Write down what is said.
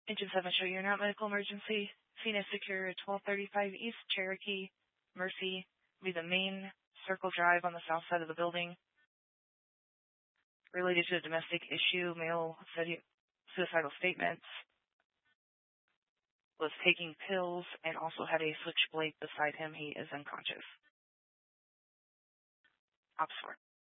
Engine 7 show you're not medical emergency. Phoenix Secure 1235 East Cherokee Mercy. Be the main circle drive on the south side of the building. Related to a domestic issue, male said suicidal statements. Was taking pills and also had a switchblade beside him. He is unconscious. Ops 4.